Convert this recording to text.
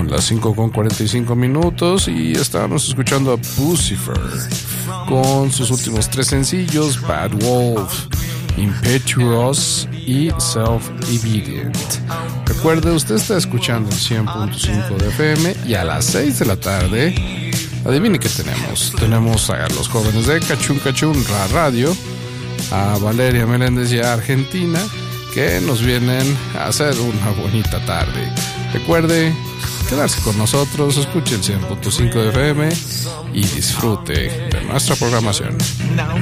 Son las 5:45 y estábamos escuchando a Pucifer con sus últimos 3 sencillos, Bad Wolf, Impetuous y Self-Evident. Recuerde, usted está escuchando el 100.5 de FM y a las 6 de la tarde, adivine qué tenemos. Tenemos a los jóvenes de Cachún Cachún Radio, a Valeria Meléndez y a Argentina, que nos vienen a hacer una bonita tarde. Recuerde quedarse con nosotros, escuche el 100.5 de FM y disfrute de nuestra programación.